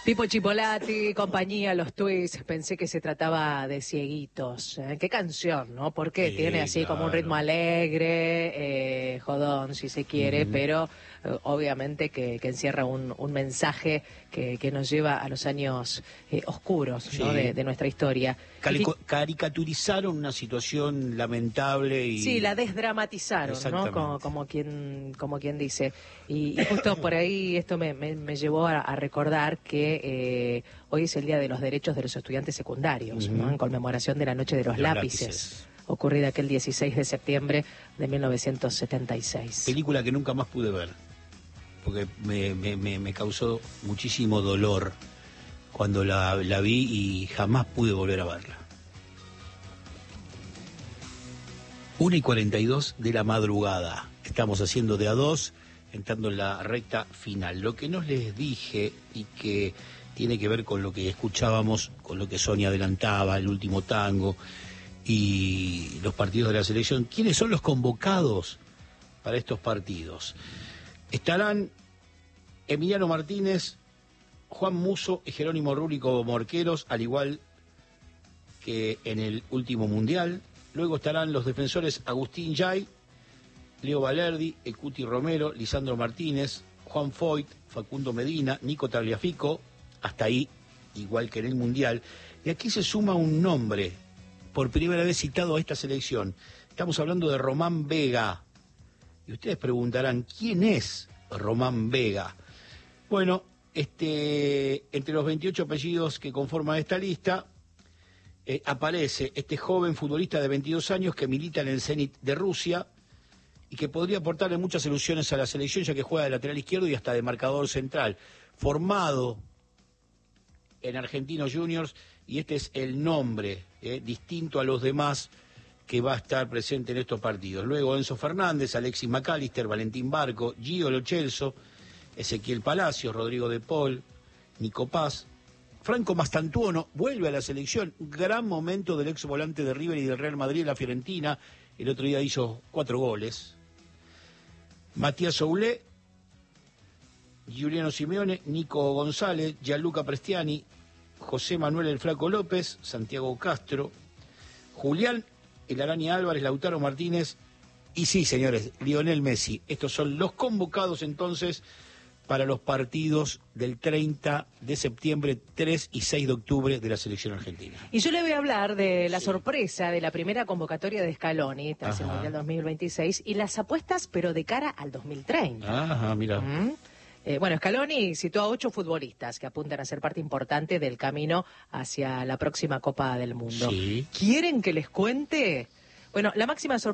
Pipo Chipolati, compañía, los Twists, pensé que se trataba de Cieguitos. Qué canción, ¿no? Porque tiene así claro, como un ritmo alegre, jodón, si se quiere, pero obviamente que encierra un mensaje que nos lleva a los años oscuros, ¿no? de nuestra historia. Caricaturizaron una situación lamentable y... Sí, la desdramatizaron, ¿no? Como quien dice. Y justo por ahí esto me llevó a recordar que hoy es el Día de los Derechos de los Estudiantes Secundarios, ¿no? En conmemoración de la Noche de los Lápices, ocurrida aquel 16 de septiembre de 1976. Película que nunca más pude ver, porque me causó muchísimo dolor cuando la vi y jamás pude volver a verla. 1:42 de la madrugada. Estamos haciendo de a dos, entrando en la recta final. Lo que no les dije y que tiene que ver con lo que escuchábamos, con lo que Sonia adelantaba, el último tango y los partidos de la selección. ¿Quiénes son los convocados para estos partidos? Estarán Emiliano Martínez, Juan Musso y Jerónimo Rulli como morqueros, al igual que en el último mundial. Luego estarán los defensores Agustín Yay, Leo Valerdi, Ecuti Romero, Lisandro Martínez, Juan Foyt, Facundo Medina, Nico Tagliafico, hasta ahí, igual que en el mundial. Y aquí se suma un nombre, por primera vez citado a esta selección. Estamos hablando de Román Vega. Y ustedes preguntarán, ¿quién es Román Vega? Bueno, entre los 28 apellidos que conforman esta lista, aparece este joven futbolista de 22 años que milita en el Zenit de Rusia y que podría aportarle muchas ilusiones a la selección, ya que juega de lateral izquierdo y hasta de marcador central. Formado en Argentinos Juniors, y este es el nombre distinto a los demás que va a estar presente en estos partidos. Luego Enzo Fernández, Alexis McAllister, Valentín Barco, Gio Lo Celso, Ezequiel Palacios, Rodrigo De Paul, Nico Paz, Franco Mastantuono vuelve a la selección. Gran momento del ex volante de River y del Real Madrid en la Fiorentina. El otro día hizo 4 goles. Matías Soulé, Giuliano Simeone, Nico González, Gianluca Prestiani, José Manuel El Flaco López, Santiago Castro, Julián El Araña Álvarez, Lautaro Martínez y sí, señores, Lionel Messi. Estos son los convocados entonces para los partidos del 30 de septiembre, 3 y 6 de octubre de la selección argentina. Y yo le voy a hablar de la sorpresa de la primera convocatoria de Scaloni tras el Mundial 2026 y las apuestas, pero de cara al 2030. Ajá, mira. Bueno, Scaloni citó a 8 futbolistas que apuntan a ser parte importante del camino hacia la próxima Copa del Mundo. Sí. ¿Quieren que les cuente? Bueno, la máxima sorpresa